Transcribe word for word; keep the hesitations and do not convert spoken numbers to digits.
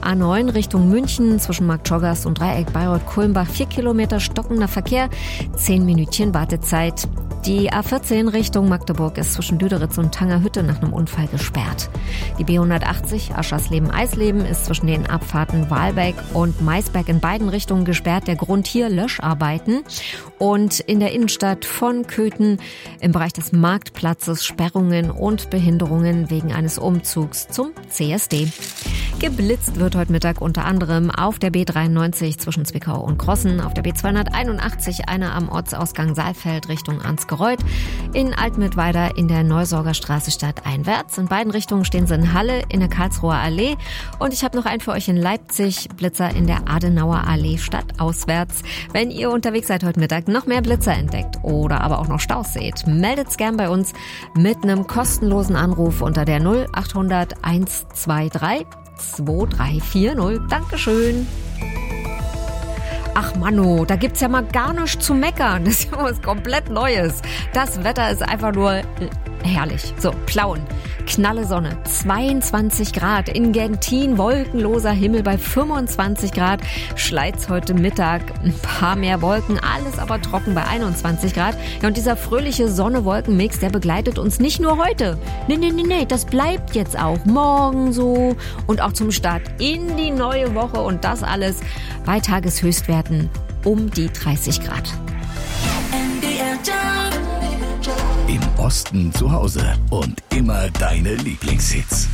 A neun Richtung München zwischen Marktschorgast und Dreieck Bayreuth-Kulmbach. Vier Kilometer stockender Verkehr, zehn Minütchen Wartezeit. Die A vierzehn Richtung Magdeburg ist zwischen Lüderitz und Tangerhütte nach einem Unfall gesperrt. Die B hundertachtzig Aschersleben-Eisleben ist zwischen den Abfahrten Wahlbeck und Maisberg in beiden Richtungen gesperrt. Der Grund hier Löscharbeiten. Und in der Innenstadt von Köthen im Bereich des Marktplatzes Sperrungen und Behinderungen wegen eines Umzugs zum C S D. Geblitzt wird heute Mittag unter anderem auf der B dreiundneunzig zwischen Zwickau und Krossen, auf der B zweihunderteinundachtzig einer am Ortsausgang Saalfeld Richtung Ansgereuth, in Altmittweida in der Neusorgerstraße stadteinwärts. In beiden Richtungen stehen sie in Halle in der Karlsruher Allee und ich habe noch einen für euch in Leipzig, Blitzer in der Adenauer Allee stadtauswärts. Wenn ihr unterwegs seid heute Mittag, noch mehr Blitzer entdeckt oder aber auch noch Staus seht, meldet's gern bei uns mit einem kostenlosen Anruf unter der null achthundert hundertzweiundzwanzig zwei drei vier null. Dankeschön. Ach Manno, da gibt's ja mal gar nichts zu meckern. Das ist ja was komplett Neues. Das Wetter ist einfach nur herrlich. So, Plauen, knalle Sonne, zweiundzwanzig Grad. In Gentin wolkenloser Himmel bei fünfundzwanzig Grad. Schleit's heute Mittag, ein paar mehr Wolken, alles aber trocken bei einundzwanzig Grad. Ja, und dieser fröhliche Sonne-Wolken-Mix, der begleitet uns nicht nur heute. Nee, nee, nee, nee, das bleibt jetzt auch morgen so und auch zum Start in die neue Woche und das alles bei Tageshöchstwerten um die dreißig Grad. Im Osten zu Hause und immer deine Lieblingshits.